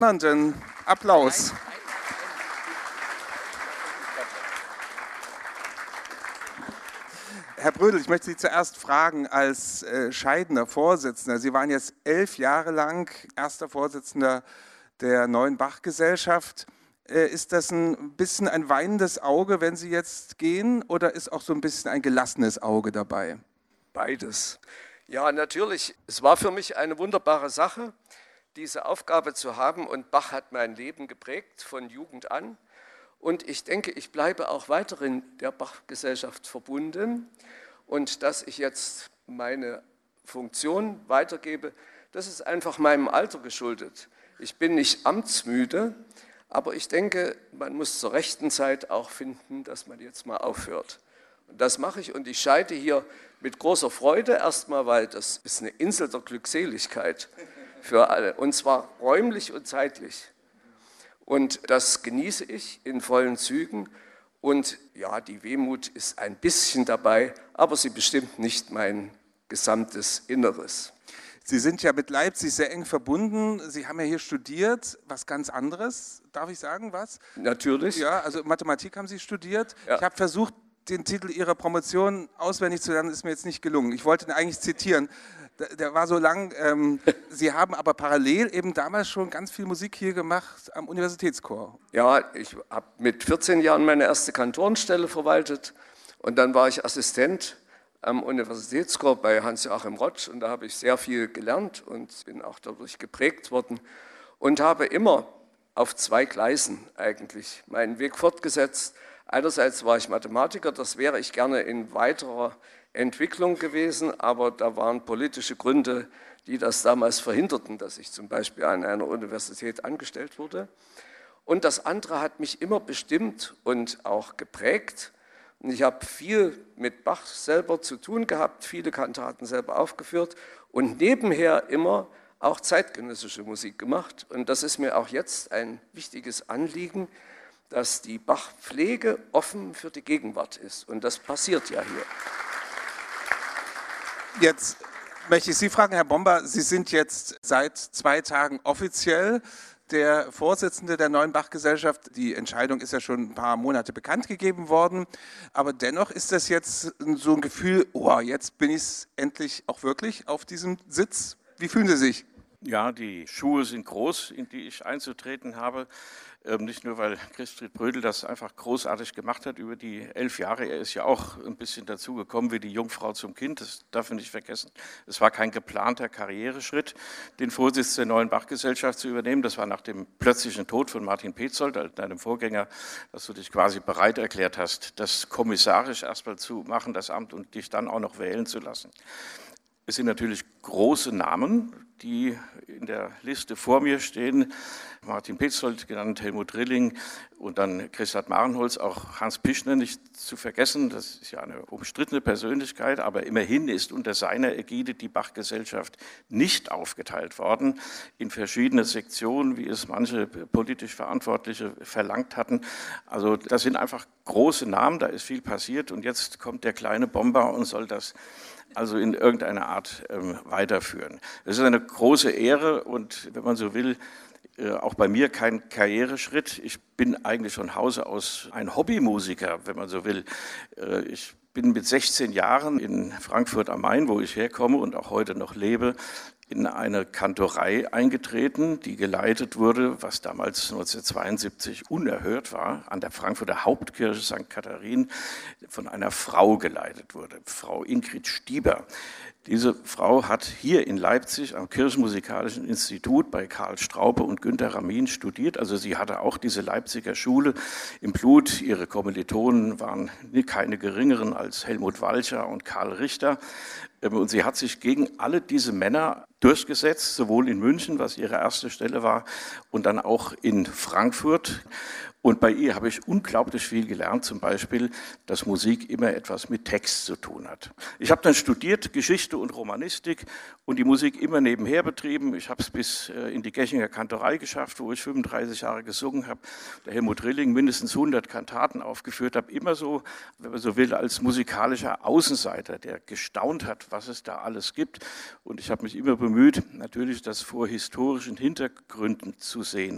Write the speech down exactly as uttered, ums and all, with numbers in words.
Donnernden Applaus. Herr Brödel, ich möchte Sie zuerst fragen, als äh, scheidender Vorsitzender, Sie waren jetzt elf Jahre lang erster Vorsitzender der Neuen Bach-Gesellschaft. Äh, ist das ein bisschen ein weinendes Auge, wenn Sie jetzt gehen, oder ist auch so ein bisschen ein gelassenes Auge dabei? Beides. Ja, natürlich. Es war für mich eine wunderbare Sache, diese Aufgabe zu haben, und Bach hat mein Leben geprägt, von Jugend an. Und ich denke, ich bleibe auch weiterhin der Bach-Gesellschaft verbunden. Und dass ich jetzt meine Funktion weitergebe, das ist einfach meinem Alter geschuldet. Ich bin nicht amtsmüde, aber ich denke, man muss zur rechten Zeit auch finden, dass man jetzt mal aufhört. Und das mache ich, und ich scheide hier mit großer Freude erstmal, weil das ist eine Insel der Glückseligkeit für alle, und zwar räumlich und zeitlich. Und das genieße ich in vollen Zügen. Und ja, die Wehmut ist ein bisschen dabei, aber sie bestimmt nicht mein gesamtes Inneres. Sie sind ja mit Leipzig sehr eng verbunden. Sie haben ja hier studiert, was ganz anderes, darf ich sagen, was? Natürlich. Ja, also Mathematik haben Sie studiert. Ja. Ich habe versucht, den Titel Ihrer Promotion auswendig zu lernen, ist mir jetzt nicht gelungen. Ich wollte ihn eigentlich zitieren. Der, der war so lang. Ähm, Sie haben aber parallel eben damals schon ganz viel Musik hier gemacht am Universitätschor. Ja, ich habe mit vierzehn Jahren meine erste Kantorenstelle verwaltet, und dann war ich Assistent am Universitätschor bei Hans-Joachim Rotsch, und da habe ich sehr viel gelernt und bin auch dadurch geprägt worden und habe immer auf zwei Gleisen eigentlich meinen Weg fortgesetzt. Einerseits war ich Mathematiker, das wäre ich gerne in weiterer Entwicklung gewesen, aber da waren politische Gründe, die das damals verhinderten, dass ich zum Beispiel an einer Universität angestellt wurde. Und das andere hat mich immer bestimmt und auch geprägt. Und ich habe viel mit Bach selber zu tun gehabt, viele Kantaten selber aufgeführt und nebenher immer auch zeitgenössische Musik gemacht. Und das ist mir auch jetzt ein wichtiges Anliegen, dass die Bach-Pflege offen für die Gegenwart ist. Und das passiert ja hier. Jetzt möchte ich Sie fragen, Herr Bomba, Sie sind jetzt seit zwei Tagen offiziell der Vorsitzende der Neuen Bach-Gesellschaft. Die Entscheidung ist ja schon ein paar Monate bekannt gegeben worden, aber dennoch ist das jetzt so ein Gefühl, oh, jetzt bin ich endlich auch wirklich auf diesem Sitz. Wie fühlen Sie sich? Ja, die Schuhe sind groß, in die ich einzutreten habe. Ähm, nicht nur, weil Christfried Brödel das einfach großartig gemacht hat über die elf Jahre. Er ist ja auch ein bisschen dazu gekommen wie die Jungfrau zum Kind. Das darf man nicht vergessen. Es war kein geplanter Karriereschritt, den Vorsitz der Neuen Bach-Gesellschaft zu übernehmen. Das war nach dem plötzlichen Tod von Martin Petzold, deinem Vorgänger, dass du dich quasi bereit erklärt hast, das kommissarisch erstmal zu machen, das Amt, und dich dann auch noch wählen zu lassen. Es sind natürlich große Namen, die in der Liste vor mir stehen. Martin Petzold genannt, Helmut Rilling und dann Christard Marenholz, auch Hans Pischner nicht zu vergessen. Das ist ja eine umstrittene Persönlichkeit, aber immerhin ist unter seiner Ägide die Bach-Gesellschaft nicht aufgeteilt worden in verschiedene Sektionen, wie es manche politisch Verantwortliche verlangt hatten. Also das sind einfach große Namen, da ist viel passiert, und jetzt kommt der kleine Bomber und soll das also in irgendeiner Art ähm, weiterführen. Das ist eine große Ehre und, wenn man so will, äh, auch bei mir kein Karriereschritt. Ich bin eigentlich von Hause aus ein Hobbymusiker, wenn man so will. Äh, ich bin mit sechzehn Jahren in Frankfurt am Main, wo ich herkomme und auch heute noch lebe, in eine Kantorei eingetreten, die geleitet wurde, was damals neunzehnhundertzweiundsiebzig unerhört war, an der Frankfurter Hauptkirche Sankt Katharin, von einer Frau geleitet wurde, Frau Ingrid Stieber. Diese Frau hat hier in Leipzig am Kirchenmusikalischen Institut bei Karl Straupe und Günter Ramin studiert. Also sie hatte auch diese Leipziger Schule im Blut. Ihre Kommilitonen waren keine geringeren als Helmut Walcher und Karl Richter. Und sie hat sich gegen alle diese Männer durchgesetzt, sowohl in München, was ihre erste Stelle war, und dann auch in Frankfurt. Und bei ihr habe ich unglaublich viel gelernt, zum Beispiel, dass Musik immer etwas mit Text zu tun hat. Ich habe dann studiert Geschichte und Romanistik und die Musik immer nebenher betrieben. Ich habe es bis in die Gechinger Kantorei geschafft, wo ich fünfunddreißig Jahre gesungen habe. Der Helmut Rilling mindestens hundert Kantaten aufgeführt habe. Immer so, wenn man so will, als musikalischer Außenseiter, der gestaunt hat, was es da alles gibt. Und ich habe mich immer bemüht, natürlich das vor historischen Hintergründen zu sehen.